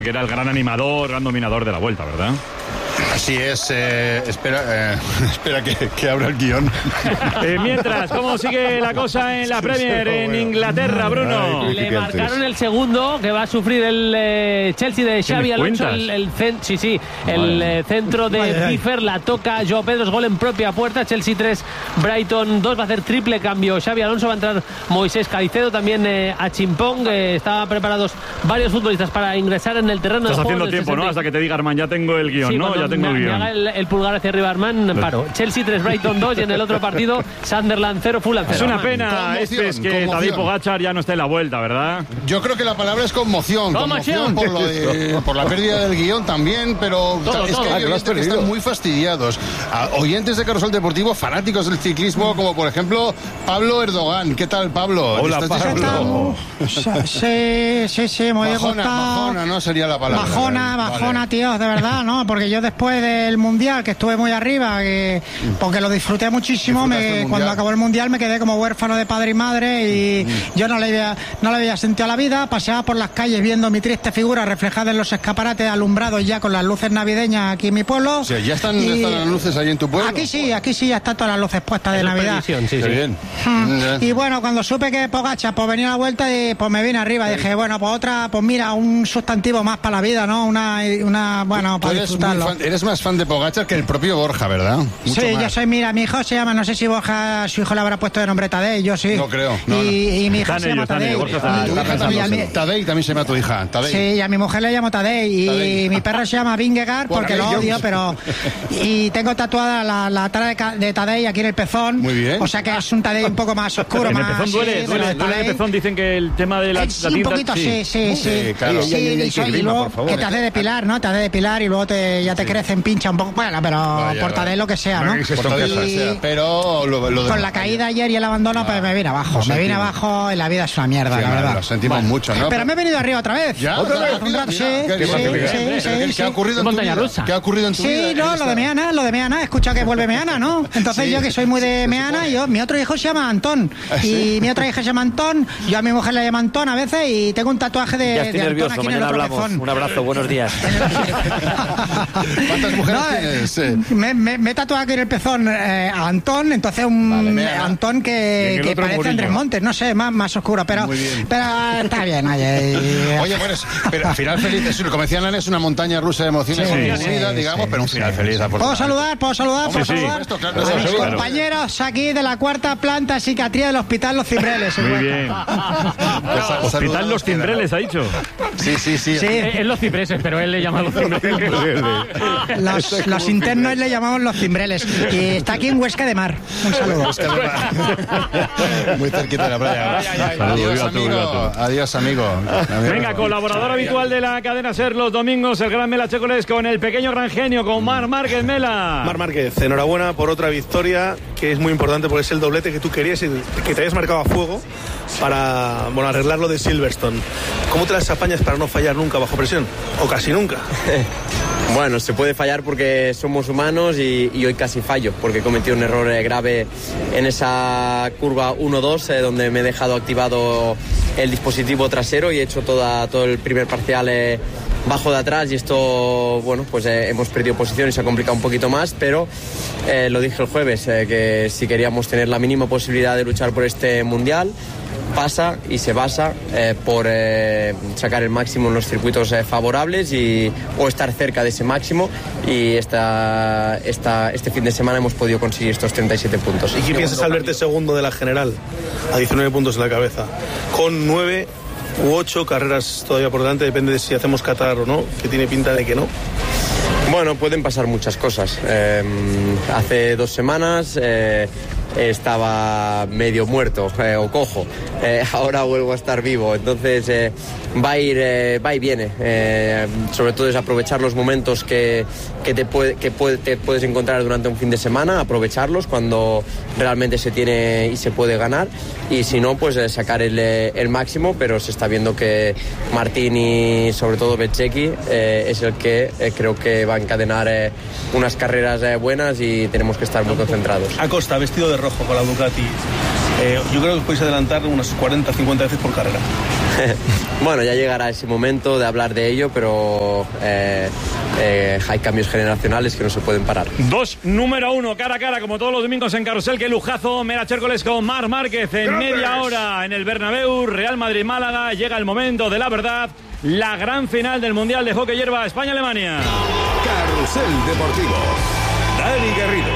Que era el gran animador, gran dominador de la Vuelta, ¿verdad? Así es, espera que abra el guión. Mientras, ¿cómo sigue la cosa en la Premier en Inglaterra, Bruno? Le marcaron el segundo, que va a sufrir el Chelsea de Xabi Alonso. El centro de Piffer, la toca Joao Pedro, gol en propia puerta. Chelsea 3, Brighton 2, va a hacer triple cambio Xabi Alonso, va a entrar Moisés Caicedo, también a Chimpong. Estaban preparados varios futbolistas para ingresar en el terreno. Estás haciendo tiempo, ¿no? Hasta que te diga Armand, ya tengo el guión, sí, ¿no? Ya tengo el guión. Me haga el pulgar hacia arriba, Armand, paro. Chelsea 3, Brighton 2, y en el otro partido Sunderland 0, Fulham 0. Es una pena es que Tadej Pogačar ya no esté en la Vuelta, ¿verdad? Yo creo que la palabra es conmoción. Conmoción por la pérdida del guión también, pero es que hay oyentes que están muy fastidiados. Oyentes de Carrusel Deportivo, fanáticos del ciclismo, como por ejemplo Pablo Erdogan. ¿Qué tal, Pablo? Hola, Pablo. Sí, muy bajona, no sería la palabra. Bajona, tío, de verdad, ¿no? Porque yo después del Mundial, que estuve muy arriba, porque lo disfruté muchísimo, cuando acabó el Mundial me quedé como huérfano de padre y madre, y yo no le había sentido a la vida. Paseaba por las calles viendo mi triste figura reflejada en los escaparates alumbrados ya con las luces navideñas aquí en mi pueblo. O sea, ¿ya están las luces ahí en tu pueblo? Aquí sí, ya están todas las luces puestas de Navidad. Sí. Bien. Y bueno, cuando supe que Pogačar pues venía a la Vuelta, y pues me vine arriba. Dije, bueno, pues otra, pues mira, un sustantivo más para la vida, ¿no? Bueno, para disfrutarlo. Eres más fan de Pogačar que el propio Borja, ¿verdad? Mucho más. Yo soy, mira, mi hijo se llama, no sé si Borja, su hijo le habrá puesto de nombre Tadej, yo sí. No creo. Y mi hija se llama Tadej. Tadej también se llama tu hija. Tadej. Sí, y a mi mujer le llamo Tadej. Y mi perro se llama Vingegaard porque lo odio, pero... Y tengo tatuada la cara de Tadej aquí en el pezón. Muy bien. O sea que es un Tadej un poco más oscuro. En el pezón duele el pezón, dicen que el tema de la tinta... Sí, un poquito, sí. Claro. Y luego que te hace depilar, ¿no? Te hace depilar y luego ya te crecen, pincha un poco. Bueno, pero por Tadej lo que sea, ¿no? Pero con la caída ayer y el abandono, pues me vine abajo. Me vine abajo y la vida es una mierda, la verdad. Lo sentimos mucho, ¿no? Pero me he venido arriba otra vez. ¿Ya? ¿Otra vez? Sí. ¿Qué ha ocurrido en tu vida? ¿Qué ha ocurrido en tu vida? Sí, no, lo de Meana. He escuchado que vuelve Meana, ¿no? Entonces yo que soy muy de Meana, mi otro hijo se llama Antón. Y mi otra hija se llama Antón. Yo a mi mujer le llamo Antón a veces y tengo un tatuaje de Antón aquí en el otro pezón. Un abrazo, buenos días. ¿Cuántas mujeres tienes? Me he tatuado aquí en el pezón a Antón, entonces Antón que parece Andrés Montes, no sé, más oscuro, pero está bien. Oye, bueno, pero final feliz, como decían, es una montaña rusa de emociones incluida, digamos, pero un final feliz. ¿Puedo saludar? A mis compañeros aquí de la cuarta planta psiquiatría del Hospital Los Cimbreles. Muy bien. Hospital Los Cimbreles, ha dicho. Sí. Es Los Cipreses, pero él le llama Los Cimbreles. Los internos le llamamos Los Cimbreles. Y está aquí en Huesca de Mar. Un saludo. Muy cerquita de la playa. Adiós, amigo. Venga, colaborador habitual de la cadena SER los domingos, el gran Mela Checoles con el pequeño gran genio, con Marc Márquez. Mela. Marc Márquez, enhorabuena por otra victoria, que es muy importante porque es el doblete que tú querías y que te habías marcado a fuego para arreglar lo de Silverstone. ¿Cómo te las apañas para no fallar nunca bajo presión? O casi nunca. Bueno, se puede fallar porque somos humanos y hoy casi fallo, porque he cometido un error grave en esa curva 1-2, donde me he dejado activado el dispositivo trasero y he hecho todo el primer parcial bajo de atrás, y esto, pues hemos perdido posición y se ha complicado un poquito más, pero lo dije el jueves, que si queríamos tener la mínima posibilidad de luchar por este mundial, pasa y se basa por sacar el máximo en los circuitos favorables o estar cerca de ese máximo, y este fin de semana hemos podido conseguir estos 37 puntos. ¿Y qué piensas al verte segundo de la general a 19 puntos en la cabeza, con 9 u 8 carreras todavía por delante, depende de si hacemos Qatar o no, que tiene pinta de que no? Bueno, pueden pasar muchas cosas. Hace 2 semanas estaba medio muerto o cojo, ahora vuelvo a estar vivo, entonces va y viene, sobre todo es aprovechar los momentos que te puedes encontrar durante un fin de semana, aprovecharlos cuando realmente se tiene y se puede ganar, y si no, pues sacar el máximo, pero se está viendo que Martín y sobre todo Bezzecchi es el que creo que va a encadenar unas carreras buenas, y tenemos que estar muy concentrados. Acosta, vestido de rojo con la Ducati, yo creo que podéis adelantar unas 40-50 veces por carrera. Bueno, ya llegará ese momento de hablar de ello, pero hay cambios generacionales que no se pueden parar. 2 número 1, cara a cara, como todos los domingos en Carrusel. Qué lujazo, Mera Hércoles con Marc Márquez en media hora en el Bernabéu. Real Madrid-Málaga, llega el momento de la verdad. La gran final del Mundial de Hockey Hierba, España-Alemania. Carrusel Deportivo, Dani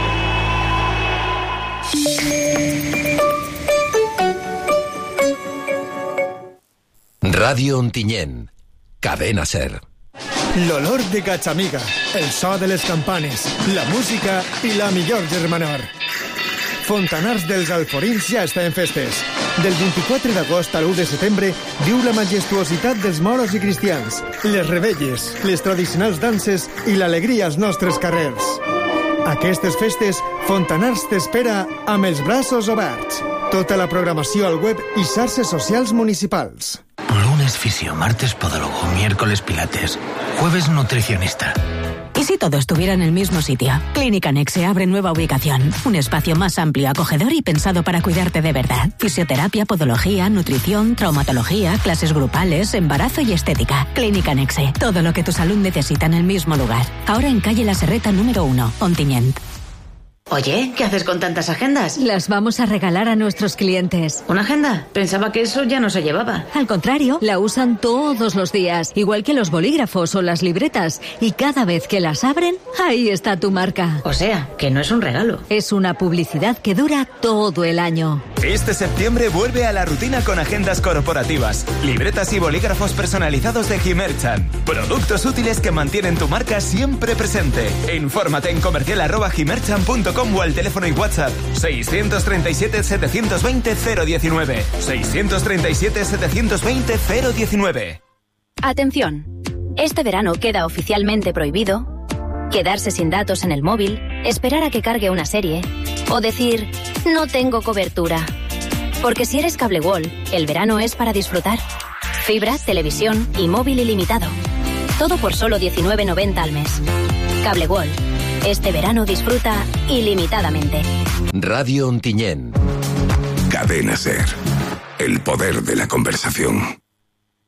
Garrido. Radio Ontinyent, Cadena Ser. L'olor de Cachamiga, el so de les campanes, la música i la millor germanor. Fontanars dels Alforins ja està en festes. Del 24 d'agost a l'1 de setembre viu la majestuositat dels moros i cristians, les rebelles, les tradicionals danses i l'alegria als nostres carrers. Aquestes festes, Fontanars t'espera amb els braços oberts. Tota la programació al web i xarxes socials municipals. Lunes fisio, martes podólogo, miércoles pilates, jueves nutricionista. ¿Y si todo estuviera en el mismo sitio? Clínica Nexe abre nueva ubicación. Un espacio más amplio, acogedor y pensado para cuidarte de verdad. Fisioterapia, podología, nutrición, traumatología, clases grupales, embarazo y estética. Clínica Nexe. Todo lo que tu salud necesita en el mismo lugar. Ahora en calle La Serreta número 1, Ontinyent. Oye, ¿qué haces con tantas agendas? Las vamos a regalar a nuestros clientes. ¿Una agenda? Pensaba que eso ya no se llevaba. Al contrario, la usan todos los días, igual que los bolígrafos o las libretas. Y cada vez que las abren, ahí está tu marca. O sea, que no es un regalo. Es una publicidad que dura todo el año. Este septiembre vuelve a la rutina con agendas corporativas, libretas y bolígrafos personalizados de Gimerchan. Productos útiles que mantienen tu marca siempre presente. Infórmate en comercial@gimerchan.com o al teléfono y WhatsApp 637-720-019. 637-720-019. Atención, este verano queda oficialmente prohibido quedarse sin datos en el móvil, esperar a que cargue una serie o decir no tengo cobertura. Porque si eres Cable World, el verano es para disfrutar. Fibra, televisión y móvil ilimitado. Todo por solo $19.90 al mes. Cable World. Este verano disfruta ilimitadamente. Radio Ontinyent. Cadena Ser. El poder de la conversación.